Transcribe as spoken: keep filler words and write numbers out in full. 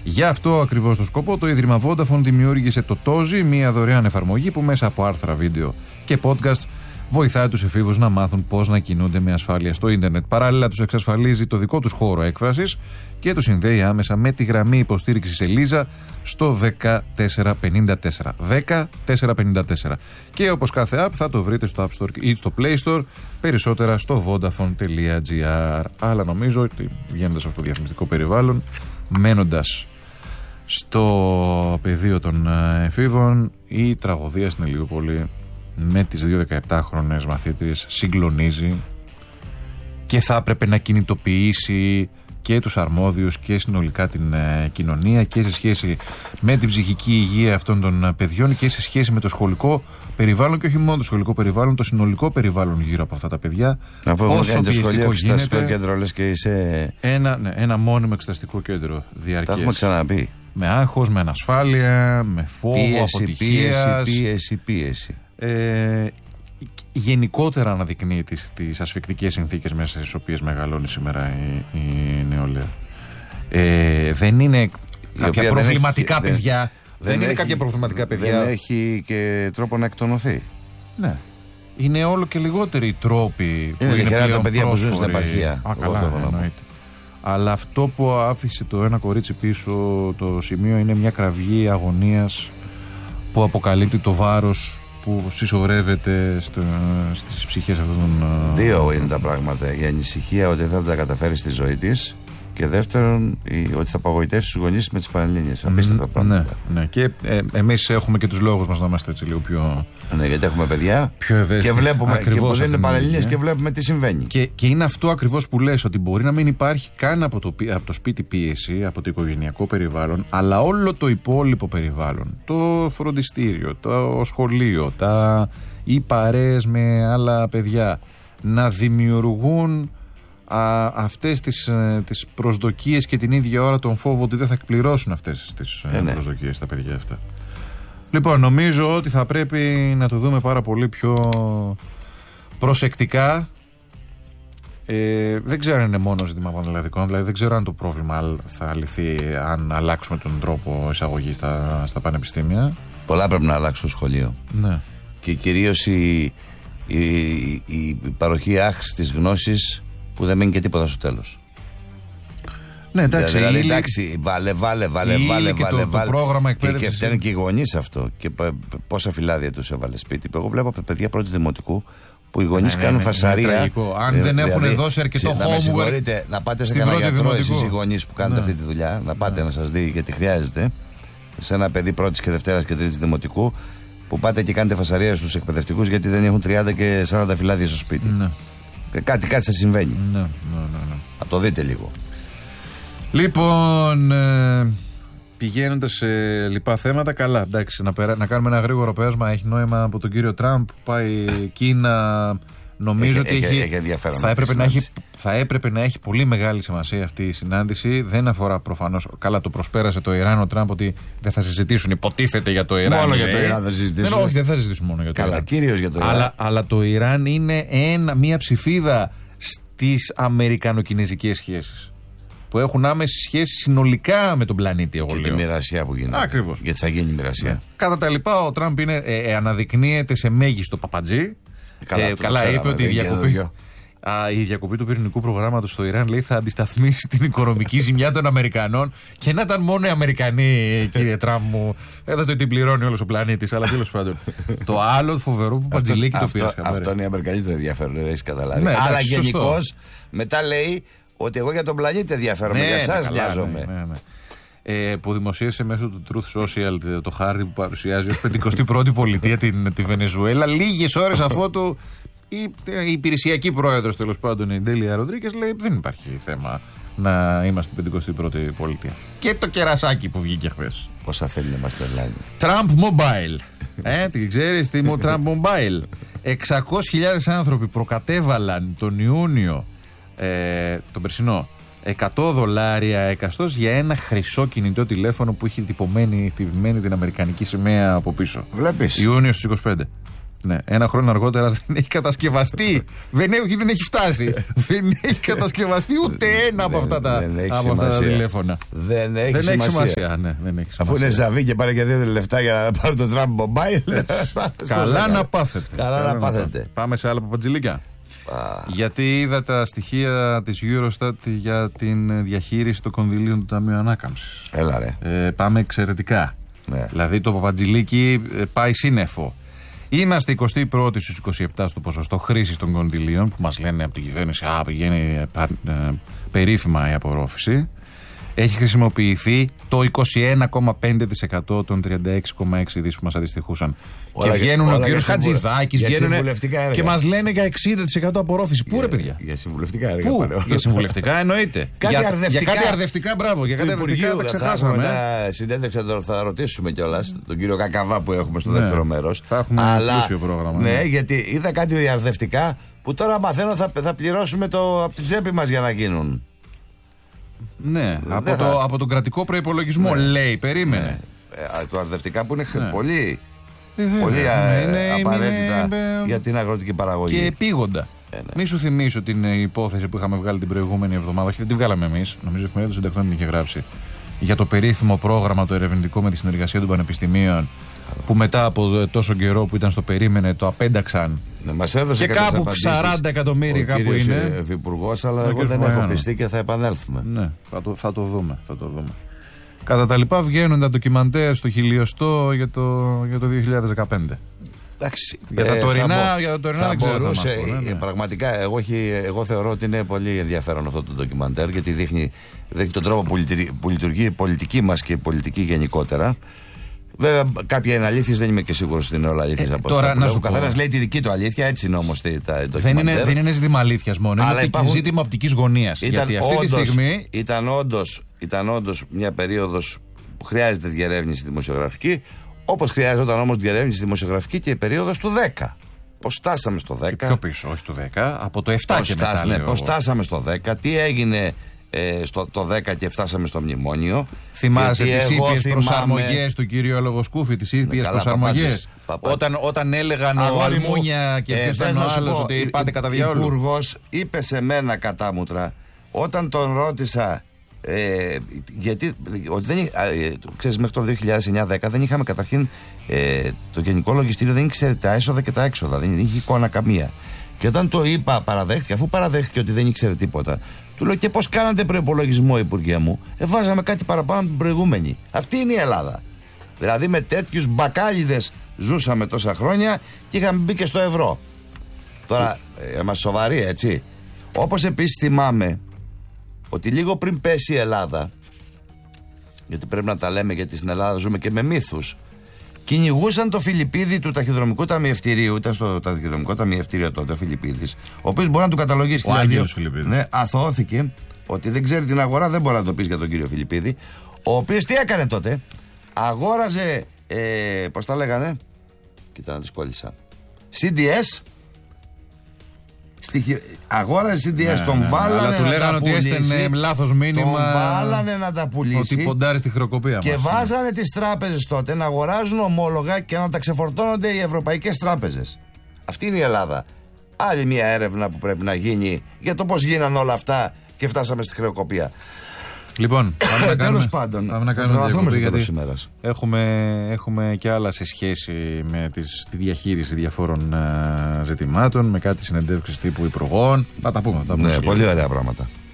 Για αυτό ακριβώς το σκοπό, το Ίδρυμα Vodafone δημιούργησε το Tozi, μια δωρεάν εφαρμογή που μέσα από άρθρα, βίντεο και podcast βοηθάει τους εφήβους να μάθουν πώς να κινούνται με ασφάλεια στο ίντερνετ. Παράλληλα, τους εξασφαλίζει το δικό τους χώρο έκφρασης και τους συνδέει άμεσα με τη γραμμή υποστήριξης Ελίζα στο δέκα τέσσερα πενήντα τέσσερα. δέκα τέσσερα πενήντα τέσσερα. Και όπως κάθε app θα το βρείτε στο App Store ή στο Play Store, περισσότερα στο vodafone τελεία gr. Αλλά νομίζω ότι βγαίνοντας από το διαφημιστικό περιβάλλον, μένοντας στο πεδίο των εφήβων, η τραγωδία στην Ηλιούπολη με τις δύο δεκαεπτάχρονες μαθήτριες συγκλονίζει και θα έπρεπε να κινητοποιήσει και τους αρμόδιους και συνολικά την ε, κοινωνία και σε σχέση με την ψυχική υγεία αυτών των παιδιών και σε σχέση με το σχολικό περιβάλλον και όχι μόνο το σχολικό περιβάλλον, το συνολικό περιβάλλον γύρω από αυτά τα παιδιά. Αφού όσο το σχολείο γίνεται, κέντρο, λες και είσαι... ένα, ναι, ένα μόνιμο εξεταστικό κέντρο διαρκές. Τα έχουμε ξαναπεί. Με άγχος, με ανασφάλεια, με φόβο, πίεση, αποτυχίας. Πίεση, πίεση, πίεση. Ε, γενικότερα αναδεικνύει τις, τις ασφικτικές συνθήκες μέσα στις οποίες μεγαλώνει σήμερα η, η νεολαία. Ε, δεν είναι κάποια προβληματικά δεν έχει, παιδιά. Δεν, δεν, δεν είναι έχει, κάποια προβληματικά παιδιά. Δεν έχει και τρόπο να εκτονωθεί. Ναι. Είναι όλο και λιγότεροι οι τρόποι που είναι, είναι πλέον πλέον τα παιδιά πρόσφοροι. που ζουν στην επαρχία. Α, καλά, εννοείται. Αλλά αυτό που άφησε το ένα κορίτσι πίσω το σημείο είναι μια κραυγή αγωνίας που αποκαλύπτει το βάρος που συσσωρεύεται στο, στις ψυχές αυτών των... Δύο είναι τα πράγματα. Η ανησυχία ότι δεν θα τα καταφέρει στη ζωή της και δεύτερον η, ότι θα απογοητεύσει τους γονείς με τις Πανελλήνιες. Απίστευτα πράγματα. Ναι, ναι. Και ε, εμείς έχουμε και τους λόγους μας να είμαστε έτσι λίγο πιο... Ναι, γιατί έχουμε παιδιά πιο ευαίσθητα. Και βλέπουμε και που δεν είναι Πανελλήνιες και βλέπουμε τι συμβαίνει. Και, και είναι αυτό ακριβώς που λες, ότι μπορεί να μην υπάρχει καν από το, από το σπίτι πίεση, από το οικογενειακό περιβάλλον, αλλά όλο το υπόλοιπο περιβάλλον, το φροντιστήριο, το σχολείο, τα, οι παρέες με άλλα παιδιά, να δημιουργούν α, αυτές τις, τις προσδοκίες και την ίδια ώρα τον φόβο ότι δεν θα εκπληρώσουν αυτές τις ε, ναι. προσδοκίες τα παιδιά αυτά. Λοιπόν, νομίζω ότι θα πρέπει να το δούμε πάρα πολύ πιο προσεκτικά. Ε, δεν ξέρω αν είναι μόνο ζήτημα πανελλαδικών, δηλαδή δεν ξέρω αν το πρόβλημα θα λυθεί αν αλλάξουμε τον τρόπο εισαγωγής στα, στα πανεπιστήμια. Πολλά πρέπει να αλλάξουν στο σχολείο. Ναι. Και κυρίως η, η, η, η παροχή άχρηστης γνώσης που δεν μένει και τίποτα στο τέλος. Ναι, εντάξει, δηλαδή, η... εντάξει, βάλε, βάλε, βάλε, η... βάλε, και βάλε, το, βάλε. Το πρόγραμμα εκπαίδευσης. Και, και φταίνουν και οι γονείς αυτό. Και πόσα φυλάδια τους έβαλε σπίτι. Εγώ βλέπω από παιδιά πρώτη δημοτικού που οι γονείς ναι, κάνουν ναι, φασαρία. Ναι, αν ε, δεν δηλαδή, έχουν δώσει αρκετό homework. Να πάτε σε κανένα γιατρό, εσείς οι γονείς που κάνετε ναι. αυτή τη δουλειά, να πάτε ναι. να σας δει γιατί χρειάζεται. Σε ένα παιδί πρώτης και δευτέρας και τρίτης δημοτικού, που πάτε και κάνετε φασαρία στους εκπαιδευτικούς γιατί δεν έχουν τριάντα και σαράντα φυλάδια στο σπίτι. Ναι. Κάτι, κάτι θα συμβαίνει. Ναι, ναι, ναι, ναι. Να το δείτε λίγο. Λοιπόν, ε, πηγαίνοντας σε λοιπά θέματα, καλά, εντάξει, να, περα, να κάνουμε ένα γρήγορο πέρασμα. Έχει νόημα από τον κύριο Τραμπ που πάει Κίνα. Νομίζω έχει, ότι έχει, έχει, έχει θα, έπρεπε να έχει, θα έπρεπε να έχει πολύ μεγάλη σημασία αυτή η συνάντηση. Δεν αφορά προφανώς. Καλά, το προσπέρασε το Ιράν ο Τραμπ ότι δεν θα συζητήσουν, υποτίθεται, για το Ιράν. Μόνο για το Ιράν θα συζητήσουν. Δεν, όχι, δεν θα συζητήσουν μόνο για το Καλά, Ιράν. Κυρίως για το Ιράν. Αλλά, αλλά το Ιράν είναι ένα, μια ψηφίδα στις αμερικανο-κινέζικες σχέσεις. Που έχουν άμεση σχέση συνολικά με τον πλανήτη, εγώ και λέω. Και τη μοιρασία που γίνεται. Ακριβώς. Γιατί θα γίνει μοιρασία. Ναι. Κατά τα λοιπά, ο Τραμπ είναι, ε, ε, αναδεικνύεται σε μέγιστο παπατζή. Καλά, ε, καλά ξέραμε, είπε ότι η διακοπή, α, η διακοπή του πυρηνικού προγράμματος στο Ιράν, λέει, θα αντισταθμίσει την οικονομική ζημιά των Αμερικανών. Και να ήταν μόνο οι Αμερικανοί, κύριε Τραμπ μου, εδώ το την πληρώνει όλος ο πλανήτης. Αλλά τέλος πάντων. Το άλλο φοβερό που παντζηλίκι το πήρε. Αυτό είναι οι Αμερικανοί το ενδιαφέρον, δεν έχει καταλάβει. Ναι, αλλά γενικώς μετά λέει ότι εγώ για τον πλανήτη ενδιαφέρομαι, ναι, για εσάς ναι, νοιάζομαι. Ναι, ναι, ναι. Ε, που δημοσίευσε μέσω του Truth Social το χάρτη που παρουσιάζει ως πενηκοστή πρώτη πολιτεία την, τη Βενεζουέλα, λίγες ώρες αφότου η, η υπηρεσιακή πρόεδρος, τέλος πάντων, η Ντέλια Ροντρίκες, λέει δεν υπάρχει θέμα να είμαστε πενηκοστή πρώτη πολιτεία. Και το κερασάκι που βγήκε χθες. Πόσα θέλει να είμαστε online. Trump Mobile. Ε, τι ξέρεις, τι Trump Mobile. εξακόσιες χιλιάδες άνθρωποι προκατέβαλαν τον Ιούνιο, ε, τον περσινό, εκατό δολάρια εκαστός για ένα χρυσό κινητό τηλέφωνο που είχε τυπωμένη, τυπωμένη την αμερικανική σημαία από πίσω. Βλέπεις. Ιούνιο στις είκοσι πέντε. Ναι, ένα χρόνο αργότερα δεν έχει κατασκευαστεί. δεν, έχει, δεν έχει φτάσει. δεν έχει κατασκευαστεί ούτε ένα από αυτά τα, από αυτά τα τηλέφωνα. Δεν έχει δεν σημασία. Έχει σημασία ναι, δεν έχει σημασία. Αφού είναι ζαβή και πάρε και δύο λεφτά για να πάρει το Trump Mobile. Καλά να πάθετε. Καλά να πάθετε. Πάμε σε άλλα παπατζηλίκια. Γιατί είδα τα στοιχεία της Eurostat για την διαχείριση των κονδυλίων του Ταμείου Ανάκαμψης. Έλα ρε. Ε, πάμε εξαιρετικά. Ναι. Δηλαδή το παπατζηλίκι πάει σύννεφο. Είμαστε εικοστή πρώτη στους είκοσι επτά στο ποσοστό χρήσης των κονδυλίων που μας λένε από την κυβέρνηση. Α, πηγαίνει ε, περίφημα η απορρόφηση. Έχει χρησιμοποιηθεί το είκοσι ένα κόμμα πέντε τοις εκατό των τριάντα έξι κόμμα έξι δις που μας αντιστοιχούσαν. Όλα και βγαίνουν ο κ. Χατζηδάκης και μας λένε για εξήντα τοις εκατό απορρόφηση. Πού ρε παιδιά? Για συμβουλευτικά έργα. Πού? Για συμβουλευτικά εννοείται. για, για κάτι αρδευτικά, μπράβο. Για κάτι αρδευτικά τα ξεχάσαμε. Θα συνέντευξη θα ρωτήσουμε κιόλας τον κύριο Κακαβά που έχουμε στο δεύτερο μέρος. Θα έχουμε πλούσιο πρόγραμμα. Ναι, γιατί είδα κάτι για αρδευτικά που τώρα μαθαίνω θα πληρώσουμε από την τσέπη μας για να γίνουν. Ναι, από, θα... το, από τον κρατικό προϋπολογισμό, ναι. λέει, περίμενε. Ναι. Ε, το αρδευτικά που είναι ναι. πολύ, ε, πολύ ναι, είναι, απαραίτητα είναι, για την αγροτική παραγωγή. Και επίγοντα. Ε, ναι. Μη σου θυμίσω την υπόθεση που είχαμε βγάλει την προηγούμενη εβδομάδα, όχι δεν τη βγάλαμε εμείς, νομίζω η εφημερίδα του Συντακτών την είχε γράψει, για το περίφημο πρόγραμμα το ερευνητικό με τη συνεργασία των πανεπιστημίων, που μετά από τόσο καιρό που ήταν στο περίμενε το απένταξαν. Ναι, μας έδωσε και κάπου σαράντα εκατομμύρια κάπου είναι. Ο Υφυπουργός, αλλά εγώ δεν έχω πιστεί και θα επανέλθουμε. Ναι, θα το, θα το δούμε. Θα το δούμε. Κατά τα λοιπά, βγαίνουν τα ντοκιμαντέρ στο χιλιοστό για το, για το δύο χιλιάδες δεκαπέντε. Εντάξει, για τα τωρινά, ε, για τα τωρινά δεν ξέρω. Μπορούσε, πω, ναι, ναι. Πραγματικά, εγώ, εγώ θεωρώ ότι είναι πολύ ενδιαφέρον αυτό το ντοκιμαντέρ, γιατί δείχνει, δείχνει τον τρόπο που λειτουργεί η πολιτική μας και η πολιτική γενικότερα. Βέβαια, κάποια είναι αλήθειες, δεν είμαι και σίγουρος ότι είναι όλα αλήθειες. Ε, από τώρα αυτά να σου πω. Ο καθένας λέει τη δική του αλήθεια, έτσι είναι όμως το δεν είναι, δεν είναι ζήτημα αλήθειας μόνο, είναι υπάρχουν... ζήτημα οπτικής γωνίας. Γιατί αυτή όντως, τη στιγμή. Ήταν όντως, ήταν όντως μια περίοδος που χρειάζεται διερεύνηση δημοσιογραφική, όπως χρειάζονταν όμως διερεύνηση δημοσιογραφική και η περίοδος του δέκα. Πώς φτάσαμε στο δέκα. Και πιο πίσω, όχι το δέκα, από το επτά και μετά. Ναι, πώς φτάσαμε στο δέκα, τι έγινε. Ε, στο το δέκα και φτάσαμε στο μνημόνιο. Θυμάσαι τις ήπιες θυμάμαι... προσαρμογές του κυρίου Αλογοσκούφη, τις ήπιες προσαρμογές. Όταν, όταν έλεγαν ο Αλμούνια και ποιος ήταν ο άλλος ότι πάτε κατά διάολο. Ο Υπουργός είπε σε μένα κατάμουτρα όταν τον ρώτησα ε, γιατί ότι δεν, ε, ξέρεις, μέχρι το δύο χιλιάδες εννιά δέκα δεν είχαμε καταρχήν ε, το Γενικό Λογιστήριο δεν ήξερε τα έσοδα και τα έξοδα, δεν είχε εικόνα καμία. Και όταν το είπα, παραδέχτηκε, αφού παραδέχτηκε ότι δεν ήξερε τίποτα, του λέω και πώς κάνατε προϋπολογισμό, Υπουργέ μου? Ε, βάζαμε κάτι παραπάνω από την προηγούμενη. Αυτή είναι η Ελλάδα. Δηλαδή με τέτοιους μπακάλιδες ζούσαμε τόσα χρόνια και είχαμε μπει και στο ευρώ. Τώρα, ε, είμαστε σοβαροί, έτσι. Όπως επίσης θυμάμαι ότι λίγο πριν πέσει η Ελλάδα, γιατί πρέπει να τα λέμε, γιατί στην Ελλάδα ζούμε και με μύθους, κυνηγούσαν το Φιλιππίδη του ταχυδρομικού ταμιευτηρίου. Ήταν στο ταχυδρομικό ταμιευτήριο τότε ο Φιλιππίδης, ο οποίος μπορεί να του καταλογίσει. Ο Άγγελος Φιλιππίδης. Ναι, αθωώθηκε ότι δεν ξέρει την αγορά, δεν μπορεί να το πει για τον κύριο Φιλιππίδη. Ο οποίος τι έκανε τότε? Αγόραζε, ε, πώς τα λέγανε, κοίτα να τις κόλλησα, σι ντι ες. Στοιχει... Αγόραζε σι ντι ες, ναι, τον ναι, βάλανε. Αλλά του λέγανε ότι έστελνε λάθος μήνυμα. Τον βάλανε να τα πουλήσει. Ότι ποντάρει στη χρεοκοπία. Και μας, βάζανε ναι. τις τράπεζες τότε να αγοράζουν ομόλογα και να τα ξεφορτώνονται οι ευρωπαϊκές τράπεζες. Αυτή είναι η Ελλάδα. Άλλη μια έρευνα που πρέπει να γίνει για το πώς γίναν όλα αυτά και φτάσαμε στη χρεοκοπία. Λοιπόν, πάμε να κάνουμε, πάντων, πάμε να κάνουμε διακοπή, γιατί ημέρας. Έχουμε, έχουμε και άλλα σε σχέση με τις, τη διαχείριση διαφόρων uh, ζητημάτων, με κάτι συνεντεύξεις τύπου υπουργών. Θα τα πούμε. Θα τα πούμε ναι, πολύ ωραία πράγματα.